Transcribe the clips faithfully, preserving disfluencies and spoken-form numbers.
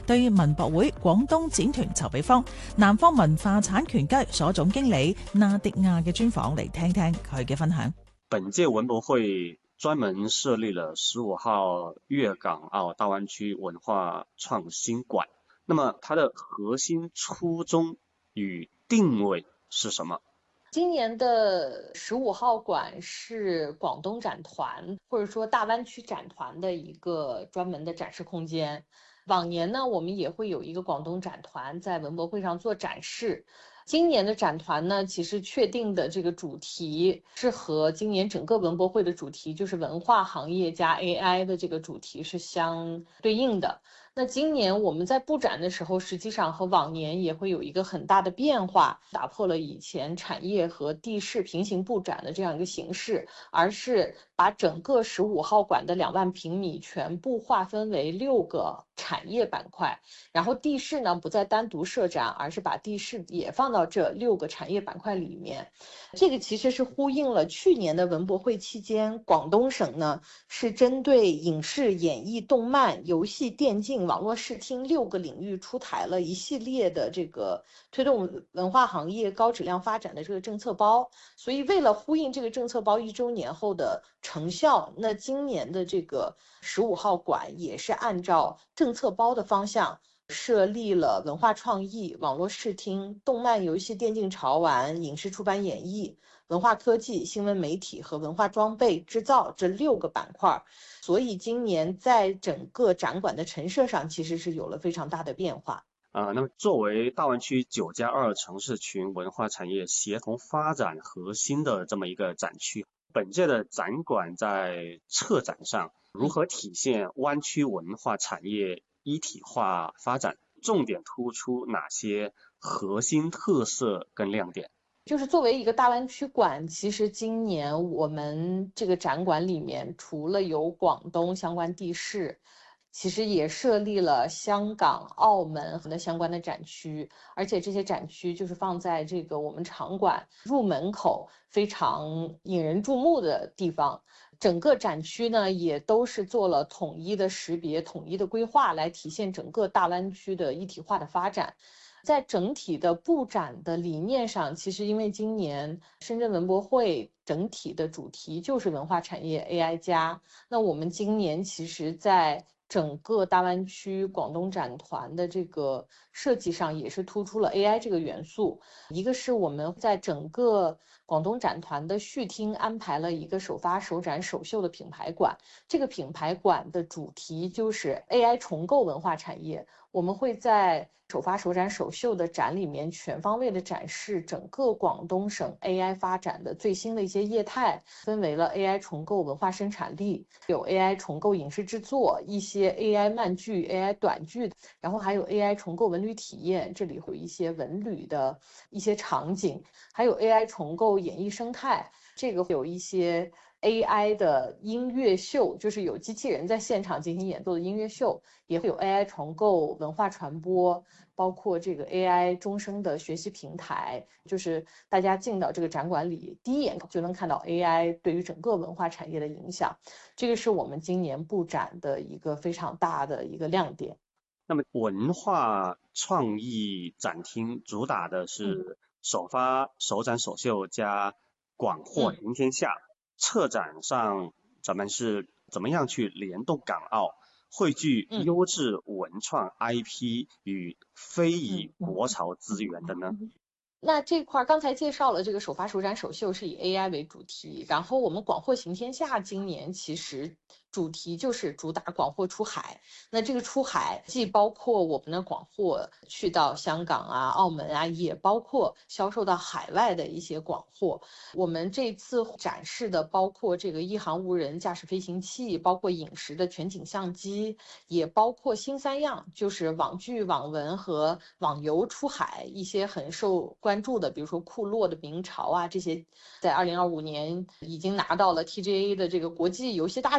對文博會廣東展團籌備方南方文化產權局所總經理納迪亞嘅專訪，嚟聽聽佢嘅分享。 本屆文博會專門設立了十五號粵港澳大灣區文化創新館，那麼它的核心初衷與定位是什麼？ 今年的十五號館是廣東展團或者說大灣區展團的一個專門的展示空間。往年呢，我們也會有一個廣東展團在文博會上做展示。今年的展團呢，其實確定的這個主題是和今年整個文博會的主題，就是文化行業加 A I 的這個主題是相對應的。那今年我們在布展的時候，實際上和往年也會有一個很大的變化，打破了以前產業和地勢平行布展的這樣一個形式，而是把整個十五號館的兩萬平米全部劃分為六個產業板塊，然後地勢呢不再單獨設展，而是把地勢也放到這六個產業板塊裏面。這個其實是呼應了去年的文博會期間，廣東省呢是針對影視、演藝、動漫、遊戲、電競、網絡視聽六個領域出台了一系列的這個推動文化行業高質量發展的這個政策包。所以為了呼應這個政策包一周年後的成效，那今年的這個十五號館也是按照政策包的方向設立了文化創意、網絡視聽、動漫、遊戲、電競、潮玩、影視出版演藝、文化科技、新聞媒體和文化裝備製造這六個板塊。所以今年在整個展館的陳設上其實是有了非常大的變化。 啊，那麼作為大灣區九加二城市群文化產業協同發展核心的這麼一個展區，本屆的展館在策展上如何體現灣區文化產業一體化發展，重點突出哪些核心特色跟亮點？ 就是作為一個大灣區館，其實今年我們這個展館裡面除了有廣東相關地勢，其實也設立了香港、澳門和相關的展區，而且這些展區就是放在這個我們場館入門口非常引人注目的地方。整個展區呢也都是做了統一的識別、統一的規劃，來體現整個大灣區的一體化的發展。在整體的布展的理念上，其實因為今年深圳文博會整體的主題就是文化產業 A I 加，那我們今年其實在整個大灣區廣東展團的這個設計上也是突出了 A I 這個元素。一個是我們在整個廣東展團的序廳安排了一個首發首展首秀的品牌館，這個品牌館的主題就是 A I 重構文化產業。我們會在首發首展首秀的展裡面全方位的展示整個廣東省 A I 發展的最新的一些業態，分為了 A I 重構文化生產力，有 A I 重構影視製作，一些 A I 漫劇、A I 短劇，然後還有 A I 重構文旅體驗，這裡會有一些文旅的一些場景，還有 A I 重構演藝生態，這個有一些 A I 的音樂秀，就是有機器人在現場進行演奏的音樂秀，也會有 A I 重構文化傳播，包括這個 A I 終生的學習平台，就是大家進到這個展館裡，第一眼就能看到 A I 對於整個文化產業的影響，這個是我們今年布展的一個非常大的一個亮點。 那麼文化創意展廳主打的是首發首展首秀加廣貨行天下。嗯策展上咱們是怎麼樣去聯動港澳，匯聚優質文創 I P 與非遺國潮資源的呢？ 那這塊剛才介紹了這個首發首展首秀是以 A I 為主題，然後我們廣貨行天下今年其實主題就是主打廣貨出海。那這個出海既包括我們的廣貨去到香港啊、澳門啊，也包括銷售到海外的一些廣貨。我們這次展示的包括這個一航無人駕駛飛行器，包括影實的全景相機，也包括新三樣，就是網劇、網文和網遊出海一些很受關注的，比如說庫洛的明朝啊，這些在二零二五年已經拿到了 T G A 的這個國際遊戲大獎的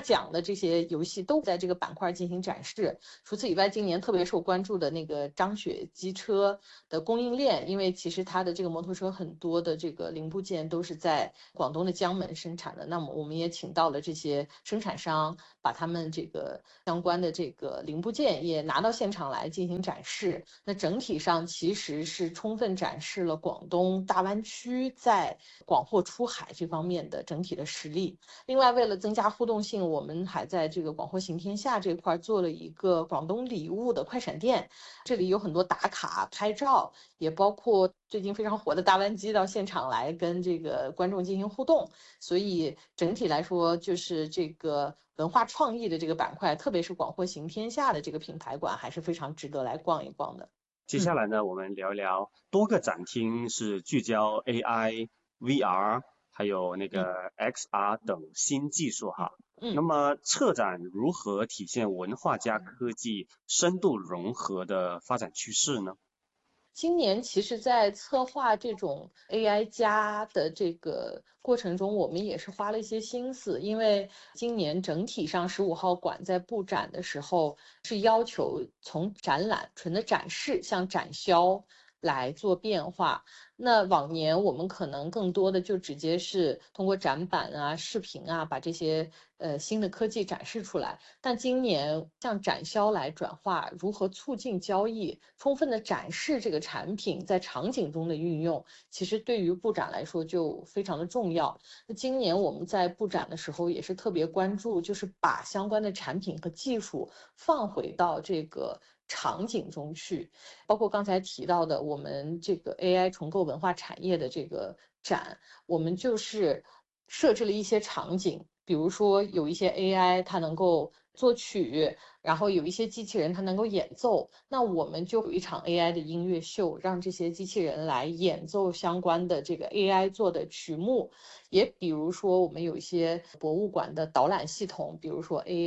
这些游戏都在这个板块进行展示。除此以外，今年特别受关注的那个张雪机车的供应链，因为其实它的这个摩托车很多的这个零部件都是在广东的江门生产的，那么我们也请到了这些生产商，把他们这个相关的这个零部件也拿到现场来进行展示。那整体上其实是充分展示了广东大湾区在广货出海这方面的整体的实力。另外，为了增加互动性，我们还在这个广货行天下这块做了一个广东礼物的快闪店，这里有很多打卡拍照，也包括最近非常火的大湾机到现场来跟这个观众进行互动。所以整体来说，就是这个文化创意的这个板块，特别是广货行天下的这个品牌馆，还是非常值得来逛一逛的。 接下来呢，我们聊一聊多个展厅是聚焦 A I、V R 还有那个 X R 等新技术哈。 嗯， 那么策展如何体现文化加科技深度融合的发展趋势呢？ 今年其实在策划这种 A I 加的这个过程中，我们也是花了一些心思，因为今年整体上十五号馆在布展的时候是要求从展览纯的展示向展销来做变化。那往年我们可能更多的就直接是通过展板啊、视频啊，把这些呃新的科技展示出来。但今年向展销来转化，如何促进交易，充分的展示这个产品在场景中的运用，其实对于布展来说就非常的重要。那今年我们在布展的时候也是特别关注，就是把相关的产品和技术放回到这个场景中去，包括刚才提到的我们这个 A I 重构文化产业的这个展，我们就是设置了一些场景，比如说有一些 A I 它能够作曲，然后有一些机器人它能够演奏，那我们就有一场 A I 的音乐秀，让这些机器人来演奏相关的这个 A I 做的曲目。也比如说我们有一些博物馆的导览系统，比如说 A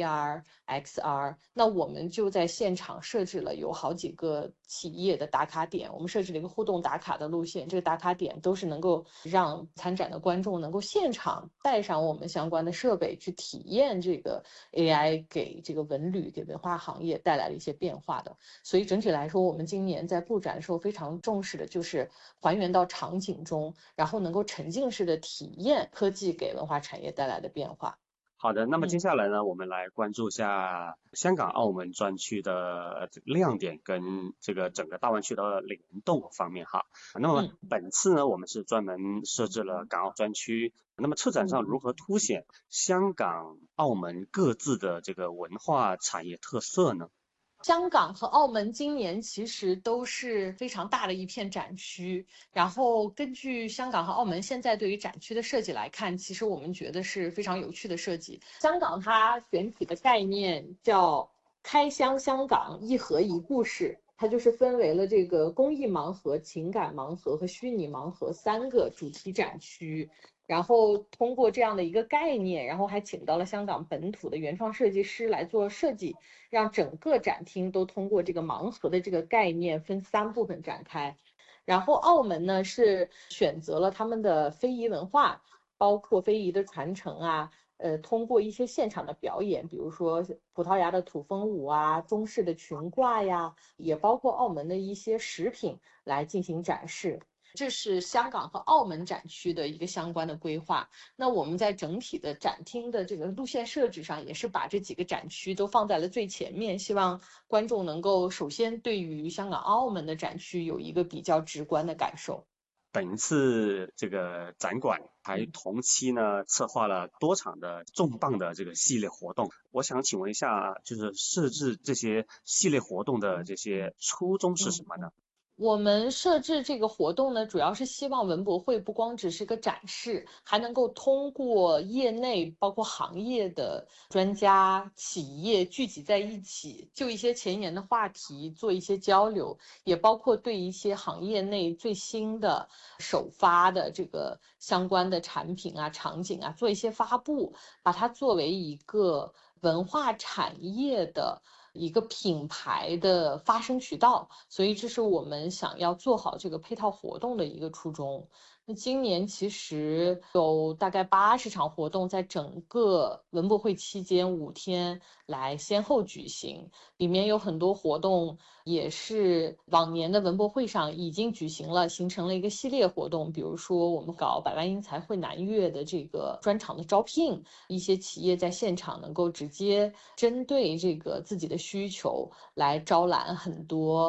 R、X R， 那我们就在现场设置了有好几个企业的打卡点，我们设置了一个互动打卡的路线，这个打卡点都是能够让参展的观众能够现场带上我们相关的设备去体验这个 A I 给这个文旅、给文化行业带来了一些变化的。所以整体来说，我们今年在布展的时候非常重视的就是还原到场景中，然后能够沉浸式的体验科技给文化产业带来的变化。 好的，那么接嗯下来呢，我们来关注一下香港、澳门专区的亮点跟这个整个大湾区的联动方面哈。那么嗯本次呢，我们是专门设置了港澳专区。那么策展上如何凸显香港、澳门各自的这个文化产业特色呢？ 香港和澳门今年其实都是非常大的一片展区，然后根据香港和澳门现在对于展区的设计来看，其实我们觉得是非常有趣的设计。香港它选取的概念叫开箱香港，一盒一故事，它就是分为了这个公益盲盒、情感盲盒和虚拟盲盒三个主题展区。然后通过这样的一个概念，然后还请到了香港本土的原创设计师来做设计，让整个展厅都通过这个盲盒的这个概念分三部分展开。然后澳门呢是选择了他们的非遗文化，包括非遗的传承啊，呃，通过一些现场的表演，比如说葡萄牙的土风舞啊，中式的裙褂呀，也包括澳门的一些食品来进行展示。这是香港和澳门展区的一个相关的规划。那我们在整体的展厅的这个路线设置上，也是把这几个展区都放在了最前面，希望观众能够首先对于香港、澳门的展区有一个比较直观的感受。 本次这个展馆还同期呢策划了多场的重磅的这个系列活动。我想请问一下，就是设置这些系列活动的这些初衷是什么呢？ 我们设置这个活动呢，主要是希望文博会不光只是个展示，还能够通过业内包括行业的专家、企业聚集在一起，就一些前沿的话题做一些交流，也包括对一些行业内最新的首发的这个相关的产品啊、场景啊做一些发布，把它作为一个文化产业的一个品牌的发声渠道，所以这是我们想要做好这个配套活动的一个初衷。 那今年其实有大概八十场活动，在整个文博会期间五天来先后举行，里面有很多活动也是往年的文博会上已经举行了，形成了一个系列活动。比如说我们搞百万英才会南粤的这个专场的招聘，一些企业在现场能够直接针对这个自己的需求来招揽很多